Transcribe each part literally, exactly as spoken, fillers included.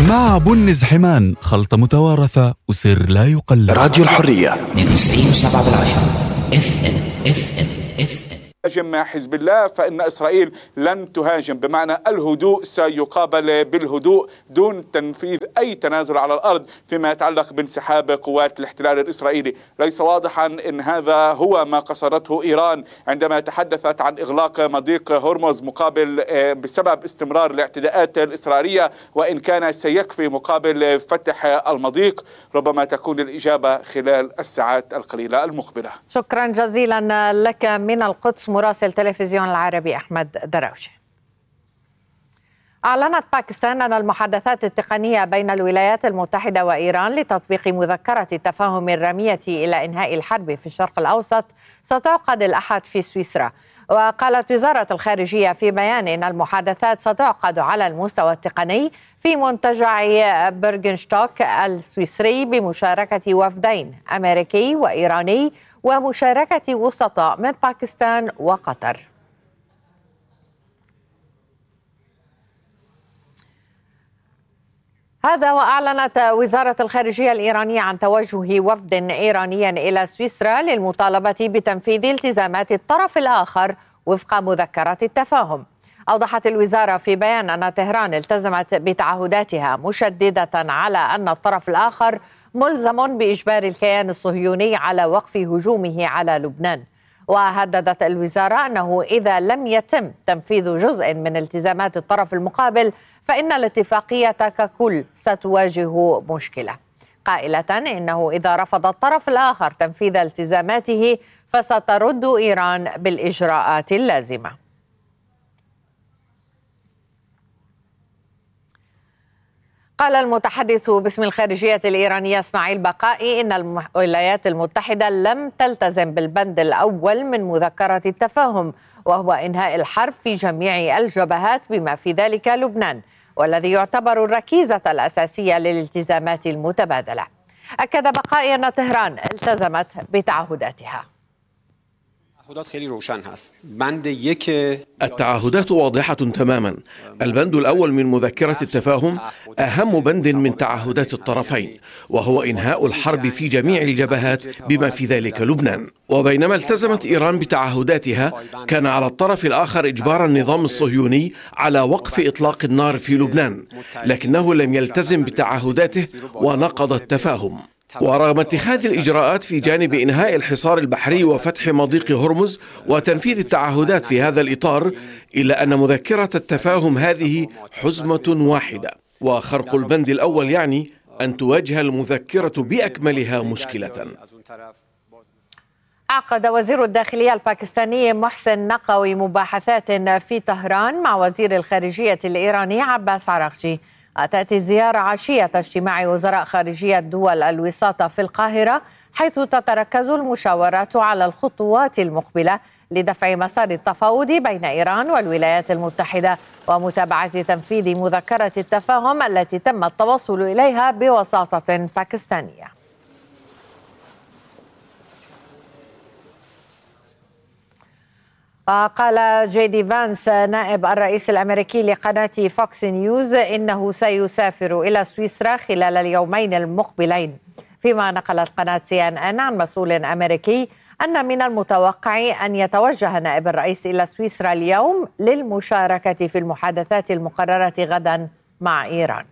مع بنز حمان، خلطة متوارثة وسر لا يقلد. راديو الحرية اثنين وتسعين وسبعة بالعشرة اف ام اف ام اف ام. هاجم حزب الله فإن إسرائيل لن تهاجم، بمعنى الهدوء سيقابل بالهدوء دون تنفيذ أي تنازل على الأرض فيما يتعلق بانسحاب قوات الاحتلال الإسرائيلي. ليس واضحا أن هذا هو ما قصدته إيران عندما تحدثت عن إغلاق مضيق هرمز مقابل بسبب استمرار الاعتداءات الإسرائيلية، وإن كان سيكفي مقابل فتح المضيق. ربما تكون الإجابة خلال الساعات القليلة المقبلة. شكرا جزيلا لك من القدس مراسل تلفزيون العربي أحمد دراوشي. أعلنت باكستان أن المحادثات التقنية بين الولايات المتحدة وإيران لتطبيق مذكرة التفاهم الرامية إلى إنهاء الحرب في الشرق الأوسط ستعقد الأحد في سويسرا. وقالت وزارة الخارجية في بيان أن المحادثات ستعقد على المستوى التقني في منتجع بيرغنشتوك السويسري بمشاركة وفدين أمريكي وإيراني ومشاركة وسطاء من باكستان وقطر. هذا وأعلنت وزارة الخارجية الإيرانية عن توجه وفد إيراني إلى سويسرا للمطالبة بتنفيذ التزامات الطرف الآخر وفق مذكرة التفاهم. أوضحت الوزارة في بيان أن طهران التزمت بتعهداتها، مشددة على أن الطرف الآخر ملزم بإجبار الكيان الصهيوني على وقف هجومه على لبنان. وهددت الوزارة أنه إذا لم يتم تنفيذ جزء من التزامات الطرف المقابل فإن الاتفاقية ككل ستواجه مشكلة، قائلة إنه إذا رفض الطرف الآخر تنفيذ التزاماته فسترد إيران بالإجراءات اللازمة. قال المتحدث باسم الخارجية الإيرانية إسماعيل بقائي إن الولايات المتحدة لم تلتزم بالبند الأول من مذكرة التفاهم، وهو إنهاء الحرب في جميع الجبهات بما في ذلك لبنان، والذي يعتبر الركيزة الأساسية للالتزامات المتبادلة. أكد بقائي أن طهران التزمت بتعهداتها. التعهدات واضحة تماما. البند الأول من مذكرة التفاهم أهم بند من تعهدات الطرفين، وهو إنهاء الحرب في جميع الجبهات بما في ذلك لبنان. وبينما التزمت إيران بتعهداتها، كان على الطرف الآخر إجبار النظام الصهيوني على وقف إطلاق النار في لبنان، لكنه لم يلتزم بتعهداته ونقض التفاهم. ورغم اتخاذ الإجراءات في جانب إنهاء الحصار البحري وفتح مضيق هرمز وتنفيذ التعهدات في هذا الإطار، إلا أن مذكرة التفاهم هذه حزمة واحدة، وخرق البند الأول يعني أن تواجه المذكرة بأكملها مشكلة. عقد وزير الداخلية الباكستاني محسن نقوي مباحثات في طهران مع وزير الخارجية الإيراني عباس عراقجي. تأتي الزيارة عشية اجتماع وزراء خارجية دول الوساطة في القاهرة، حيث تتركز المشاورات على الخطوات المقبلة لدفع مسار التفاوض بين إيران والولايات المتحدة ومتابعة تنفيذ مذكرة التفاهم التي تم التوصل إليها بوساطة باكستانية. قال جي دي فانس نائب الرئيس الأمريكي لقناة فوكس نيوز إنه سيسافر إلى سويسرا خلال اليومين المقبلين، فيما نقلت قناة سي إن إن عن مسؤول أمريكي أن من المتوقع أن يتوجه نائب الرئيس إلى سويسرا اليوم للمشاركة في المحادثات المقررة غدا مع إيران.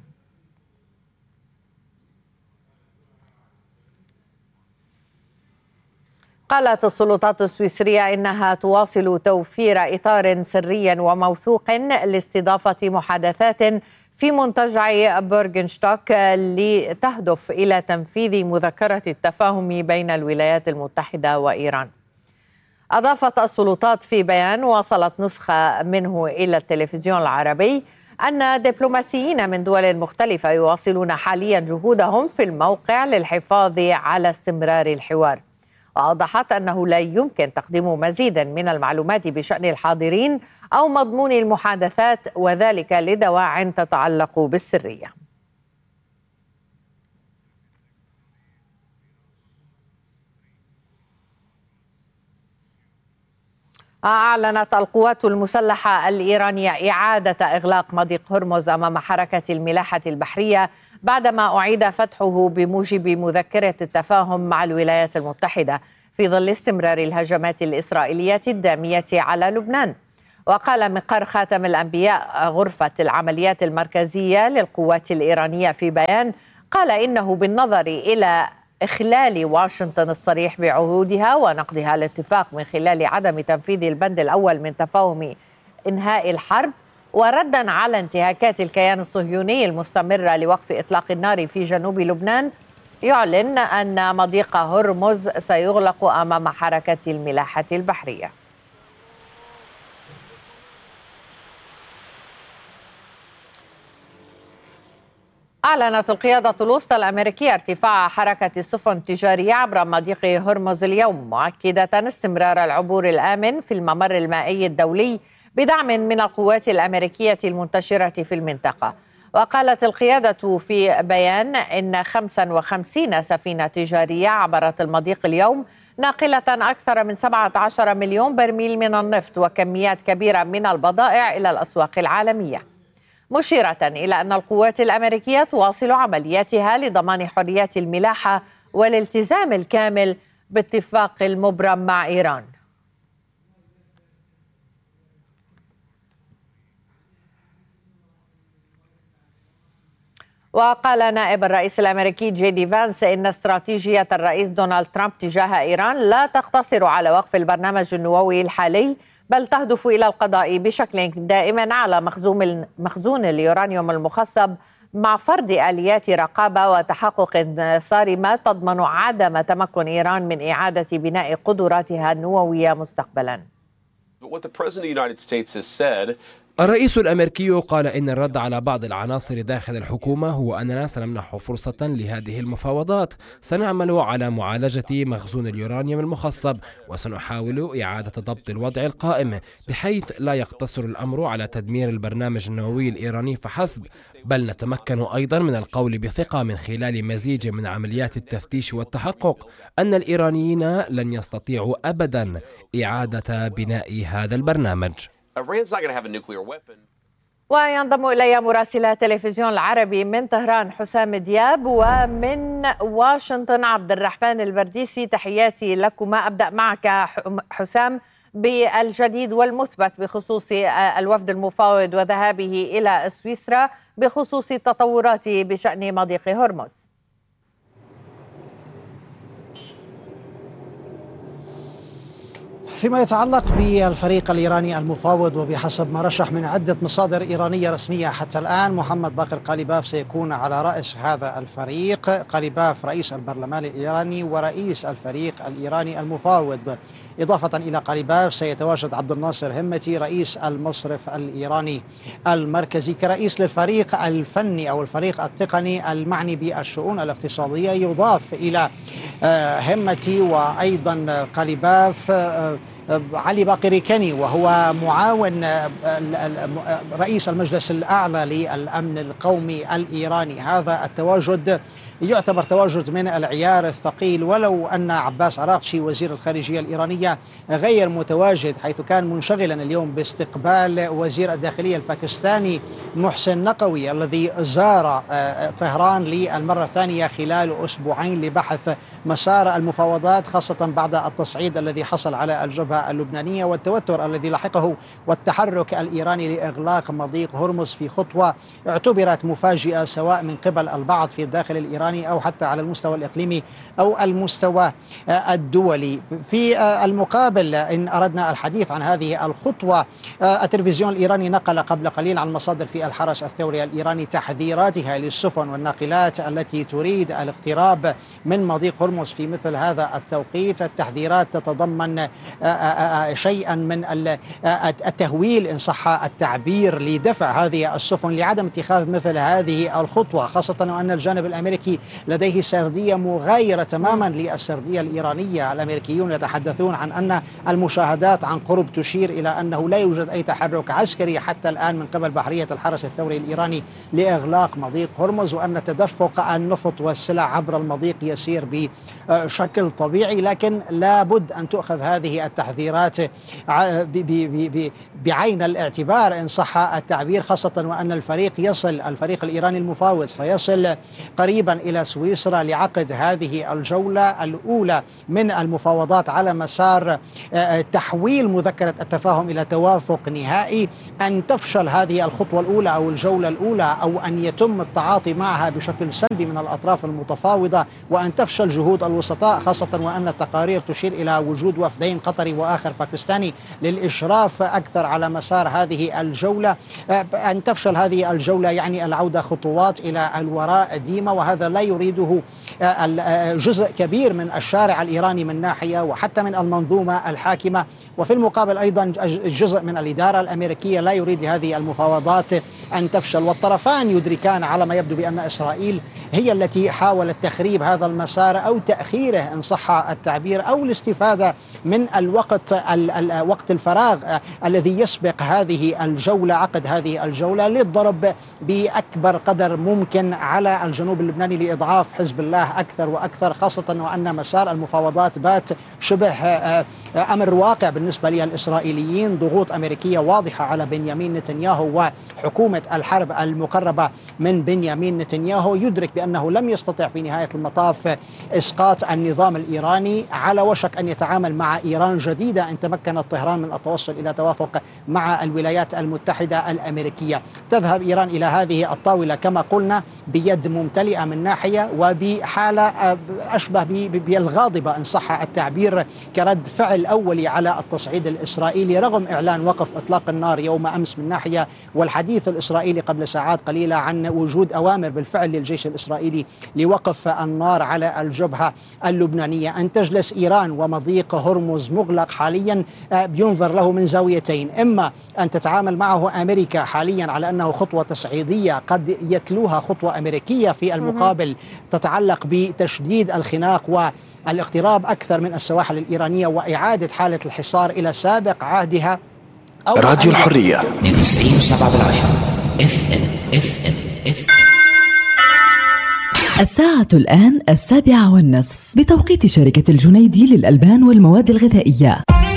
قالت السلطات السويسرية إنها تواصل توفير إطار سري وموثوق لاستضافة محادثات في منتجع بيرغنشتوك لتهدف إلى تنفيذ مذكرة التفاهم بين الولايات المتحدة وإيران. أضافت السلطات في بيان وصلت نسخة منه إلى التلفزيون العربي أن دبلوماسيين من دول مختلفة يواصلون حاليا جهودهم في الموقع للحفاظ على استمرار الحوار. وأوضحت أنه لا يمكن تقديم مزيد من المعلومات بشأن الحاضرين أو مضمون المحادثات، وذلك لدواع تتعلق بالسرية. أعلنت القوات المسلحة الإيرانية إعادة إغلاق مضيق هرمز أمام حركة الملاحة البحرية بعدما أعيد فتحه بموجب مذكرة التفاهم مع الولايات المتحدة في ظل استمرار الهجمات الإسرائيلية الدامية على لبنان. وقال مقر خاتم الأنبياء غرفة العمليات المركزية للقوات الإيرانية في بيان، قال إنه بالنظر إلى إخلال واشنطن الصريح بعهودها ونقضها الاتفاق من خلال عدم تنفيذ البند الأول من تفاهم إنهاء الحرب، وردا على انتهاكات الكيان الصهيوني المستمرة لوقف إطلاق النار في جنوب لبنان، يعلن أن مضيق هرمز سيغلق أمام حركة الملاحة البحرية. أعلنت القيادة الوسطى الأمريكية ارتفاع حركة السفن التجارية عبر مضيق هرمز اليوم، مؤكدة استمرار العبور الآمن في الممر المائي الدولي بدعم من القوات الأمريكية المنتشرة في المنطقة. وقالت القيادة في بيان إن خمسة وخمسين سفينة تجارية عبرت المضيق اليوم، ناقلة أكثر من سبعة عشر مليون برميل من النفط وكميات كبيرة من البضائع إلى الأسواق العالمية، مشيرة إلى أن القوات الأمريكية تواصل عملياتها لضمان حريات الملاحة والالتزام الكامل باتفاق المبرم مع إيران. وقال نائب الرئيس الأمريكي جي دي فانس إن استراتيجية الرئيس دونالد ترامب تجاه إيران لا تقتصر على وقف البرنامج النووي الحالي، بل تهدف إلى القضاء بشكل دائم على مخزون مخزون اليورانيوم المخصب، مع فرض آليات رقابة وتحقق صارمة تضمن عدم تمكن إيران من إعادة بناء قدراتها النووية مستقبلا. الرئيس الأمريكي قال إن الرد على بعض العناصر داخل الحكومة هو أننا سنمنح فرصة لهذه المفاوضات، سنعمل على معالجة مخزون اليورانيوم المخصب، وسنحاول إعادة ضبط الوضع القائم بحيث لا يقتصر الأمر على تدمير البرنامج النووي الإيراني فحسب، بل نتمكن أيضا من القول بثقة من خلال مزيج من عمليات التفتيش والتحقق أن الإيرانيين لن يستطيعوا أبدا إعادة بناء هذا البرنامج. وينضم إلي مراسل تلفزيون العربي من طهران حسام دياب، ومن واشنطن عبد الرحمن البرديسي. تحياتي لكما. أبدأ معك حسام بالجديد والمثبت بخصوص الوفد المفاوض وذهابه إلى سويسرا بخصوص التطورات بشأن مضيق هرمز. فيما يتعلق بالفريق الإيراني المفاوض، وبحسب ما رشح من عدة مصادر إيرانية رسمية حتى الآن، محمد باقر قاليباف سيكون على رأس هذا الفريق. قاليباف رئيس البرلمان الإيراني ورئيس الفريق الإيراني المفاوض. إضافة إلى قاليباف سيتواجد عبد الناصر همتي رئيس المصرف الإيراني المركزي كرئيس للفريق الفني أو الفريق التقني المعني بالشؤون الاقتصادية. يضاف إلى همتي وأيضا قاليباف علي باقر كني، وهو معاون رئيس المجلس الأعلى للأمن القومي الإيراني. هذا التواجد يعتبر تواجد من العيار الثقيل، ولو أن عباس عراقشي وزير الخارجية الإيرانية غير متواجد، حيث كان منشغلا اليوم باستقبال وزير الداخلية الباكستاني محسن نقوي الذي زار طهران للمرة الثانية خلال أسبوعين لبحث مسار المفاوضات، خاصة بعد التصعيد الذي حصل على الجبهة اللبنانية والتوتر الذي لحقه والتحرك الإيراني لإغلاق مضيق هرمز في خطوة اعتبرت مفاجئة سواء من قبل البعض في الداخل الإيراني أو حتى على المستوى الإقليمي أو المستوى الدولي. في المقابل، إن أردنا الحديث عن هذه الخطوة، التلفزيون الإيراني نقل قبل قليل عن مصادر في الحرس الثوري الإيراني تحذيراتها للسفن والناقلات التي تريد الاقتراب من مضيق هرمز في مثل هذا التوقيت. التحذيرات تتضمن شيئا من التهويل إن صح التعبير لدفع هذه السفن لعدم اتخاذ مثل هذه الخطوة، خاصة وأن الجانب الأمريكي لديه سردية مغايرة تماما للسردية الإيرانية. الأمريكيون يتحدثون عن أن المشاهدات عن قرب تشير إلى أنه لا يوجد أي تحرك عسكري حتى الآن من قبل بحرية الحرس الثوري الإيراني لإغلاق مضيق هرمز، وأن تدفق النفط والسلع عبر المضيق يسير بشكل طبيعي. لكن لابد أن تؤخذ هذه التحذيرات تحذيرات بعين الاعتبار إن صح التعبير، خاصة وأن الفريق يصل الفريق الإيراني المفاوض سيصل قريبا إلى سويسرا لعقد هذه الجولة الأولى من المفاوضات على مسار تحويل مذكرة التفاهم إلى توافق نهائي. أن تفشل هذه الخطوة الأولى أو الجولة الأولى أو أن يتم التعاطي معها بشكل سلبي من الأطراف المتفاوضة وأن تفشل جهود الوسطاء، خاصة وأن التقارير تشير إلى وجود وفدين قطري وآخر باكستاني للإشراف أكثر على مسار هذه الجولة. أن تفشل هذه الجولة يعني العودة خطوات إلى الوراء ديما، وهذا لا يريده جزء كبير من الشارع الإيراني من ناحية وحتى من المنظومة الحاكمة، وفي المقابل أيضا جزء من الإدارة الأمريكية لا يريد لهذه المفاوضات أن تفشل. والطرفان يدركان على ما يبدو بأن إسرائيل هي التي حاولت تخريب هذا المسار أو تأخيره إن صح التعبير، أو الاستفادة من الوقت وقت الفراغ الذي يسبق هذه الجولة، عقد هذه الجولة، للضرب بأكبر قدر ممكن على الجنوب اللبناني لإضعاف حزب الله أكثر وأكثر، خاصة وأن مسار المفاوضات بات شبه أمر واقع بالنسبة للإسرائيليين. ضغوط أمريكية واضحة على بنيامين نتنياهو وحكومة الحرب المقربة من بنيامين نتنياهو. يدرك بأنه لم يستطع في نهاية المطاف إسقاط النظام الإيراني، على وشك أن يتعامل مع إيران جديدة إن تمكنت طهران من التوصل إلى توافق مع الولايات المتحدة الأمريكية. تذهب إيران إلى هذه الطاولة كما قلنا بيد ممتلئة من ناحية وبحالة أشبه بالغاضبة إن صح التعبير كرد فعل أولي على التصعيد الإسرائيلي، رغم إعلان وقف إطلاق النار يوم أمس من ناحية والحديث الإسرائيلي قبل ساعات قليلة عن وجود أوامر بالفعل للجيش الإسرائيلي لوقف النار على الجبهة اللبنانية. أن تجلس إيران ومضيق هرمز مغلق حاليا ينظر له من زاويتين، إما أن تتعامل معه أمريكا حاليا على أنه خطوة تصعيدية قد يتلوها خطوة أمريكية في المقابل تتعلق بتشديد الخناق والاقتراب أكثر من السواحل الإيرانية وإعادة حالة الحصار إلى سابق عهدها، أو راديو الحرية من تسعين وسبعة بالعشرة اف ام اف ام اف الساعة الآن السابعة والنصف بتوقيت شركة الجنيدي للألبان والمواد الغذائية.